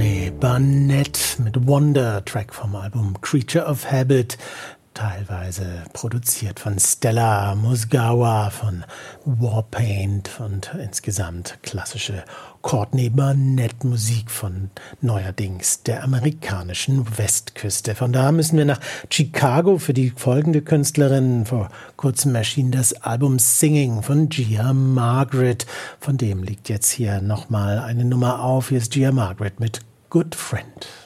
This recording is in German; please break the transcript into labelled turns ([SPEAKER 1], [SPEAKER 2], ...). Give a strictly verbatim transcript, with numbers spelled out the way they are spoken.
[SPEAKER 1] Courtney Barnett mit Wonder, Track vom Album Creature of Habit, teilweise produziert von Stella Mozgawa, von Warpaint und insgesamt klassische Courtney Barnett Musik von neuerdings der amerikanischen Westküste. Von da müssen wir nach Chicago für die folgende Künstlerin. Vor kurzem erschien das Album Singing von Gia Margaret. Von dem liegt jetzt hier nochmal eine Nummer auf. Hier ist Gia Margaret mit Good Friend.